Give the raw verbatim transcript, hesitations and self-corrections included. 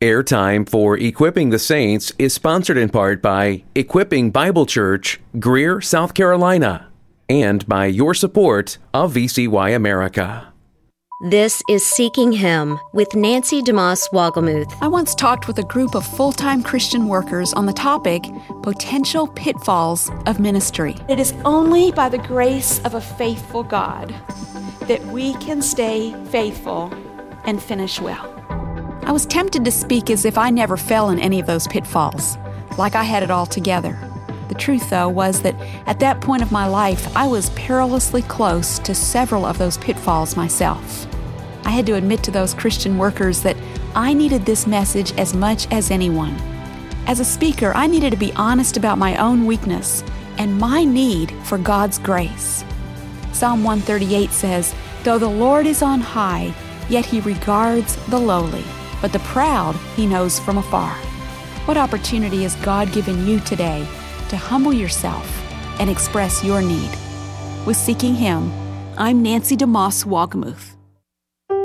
Airtime for Equipping the Saints is sponsored in part by Equipping Bible Church, Greer, South Carolina, and by your support of V C Y America. This is Seeking Him with Nancy DeMoss Wogelmuth. I once talked with a group of full-time Christian workers on the topic, potential pitfalls of ministry. It is only by the grace of a faithful God that we can stay faithful and finish well. I was tempted to speak as if I never fell in any of those pitfalls, like I had it all together. The truth, though, was that at that point of my life, I was perilously close to several of those pitfalls myself. I had to admit to those Christian workers that I needed this message as much as anyone. As a speaker, I needed to be honest about my own weakness and my need for God's grace. Psalm one thirty-eight says, "Though the Lord is on high, yet he regards the lowly, but the proud he knows from afar." What opportunity has God given you today to humble yourself and express your need? With Seeking Him, I'm Nancy DeMoss Wogelmuth.